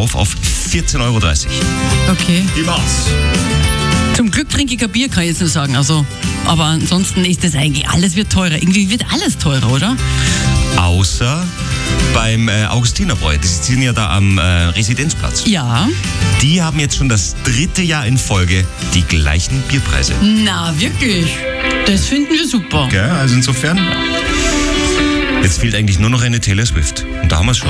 rauf auf 14,30 Euro. Okay. Die war's. Zum Glück trinke ich kein Bier, kann ich jetzt nur sagen. Also, aber ansonsten ist das eigentlich, alles wird teurer. Irgendwie wird alles teurer, oder? Außer beim Augustinerbräu. Die sind ja da am Residenzplatz. Ja. Die haben jetzt schon das 3. Jahr in Folge die gleichen Bierpreise. Na, wirklich? Das finden wir super. Gell? Also insofern, jetzt fehlt eigentlich nur noch eine Taylor Swift. Und da haben wir es schon.